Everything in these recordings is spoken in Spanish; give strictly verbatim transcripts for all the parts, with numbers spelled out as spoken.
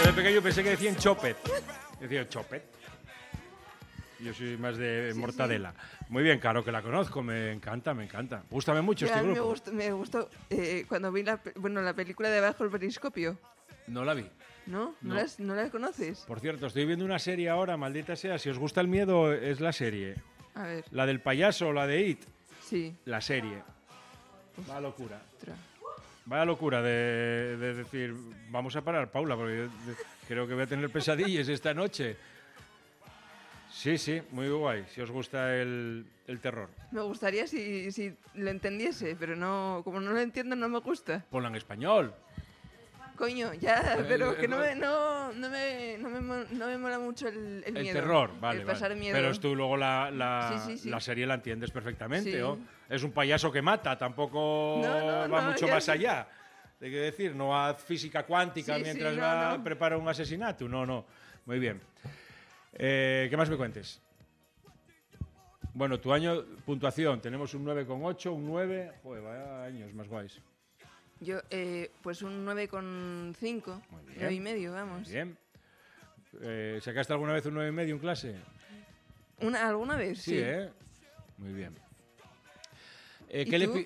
Yo de pequeño pensé que decían chopet. Decía chopet. Yo soy más de Sí, mortadela. Muy bien, claro que la conozco, me encanta, me encanta. Gústame mucho Ya, este me grupo. gustó, me gustó eh, cuando vi la, pe- bueno, la película de Bajo el Periscopio, No la vi. ¿no? ¿No, No. las- ¿no la conoces? Por cierto, estoy viendo una serie ahora, maldita sea. Si os gusta el miedo, es la serie. A ver, La del payaso, la de It. sí. La serie. Vaya locura. Otra. Vaya locura de, de decir, vamos a parar, Paula, porque yo de- creo que voy a tener pesadillas esta noche. Sí, sí, muy guay, si os gusta el, el terror. Me gustaría si, si lo entendiese, pero no, como no lo entiendo no me gusta. Ponla en español. Coño, ya, Eh, pero eh, que no eh, me, no, no me, no me, mo- no me mola mucho el, el El miedo. terror, vale, El pasar vale. miedo. Pero tú luego la, la, Sí, sí, sí. la serie la entiendes perfectamente, Sí. ¿o? Es un payaso que mata, tampoco No, no, va no, mucho ya más sé. allá. Hay que decir, no haz física cuántica Sí, sí, mientras no, va, no. prepara un asesinato. No, no. Muy bien. Eh, ¿Qué más me cuentes? Bueno, tu año, puntuación, tenemos un nueve coma ocho, un nueve. Joder, vaya años más guays. Yo, eh, pues un nueve coma cinco, Muy bien. nueve y medio, vamos. Muy bien. Eh, ¿Sacaste alguna vez un nueve y medio en clase? Una, ¿Alguna vez? Sí, Sí. ¿eh? Muy bien. Eh, ¿Y ¿qué le tú? pi-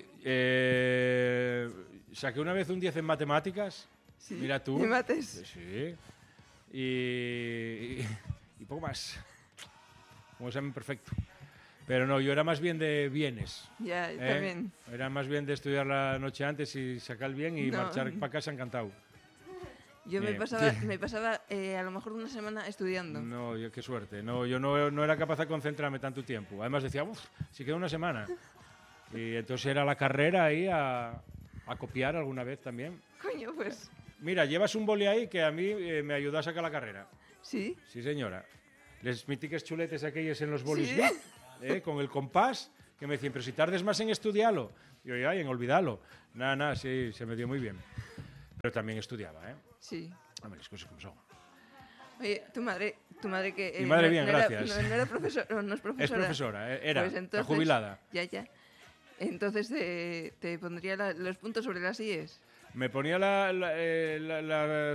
eh, saqué una vez un diez en matemáticas. Sí. Mira tú. ¿En mates? Sí. Y, y, y poco más. Un examen perfecto. Pero no, yo era más bien de bienes. Ya, ¿eh? también. Era más bien de estudiar la noche antes y sacar el bien y No. marchar para casa encantado. Yo me Eh, pasaba, sí. me pasaba eh, a lo mejor una semana estudiando. No, yo qué suerte. No, yo no, no era capaz de concentrarme tanto tiempo. Además decía, uff, si queda una semana. Y entonces era la carrera ahí a, a copiar alguna vez también. Coño, pues Mira, llevas un boli ahí que a mí eh, me ayudó a sacar la carrera. sí. Sí, señora. Les mítiques chuletes aquellos en los bolis, Sí. ¿no? ¿Eh? Con el compás, que me decían, pero si tardes más en estudiarlo. Y yo, ay, en olvidarlo. Nada, nada, sí, se me dio muy bien. Pero también estudiaba, ¿eh? Sí. Hombre, las cosas como son. Oye, tu madre, tu madre que... Mi madre no- bien, no era- gracias. no, no era profesora, no, no es profesora. Es profesora, eh, era, Pues está entonces- jubilada. Ya, ya. Entonces te, te pondría la- los puntos sobre las IES. Me ponía la, la, eh, la- la-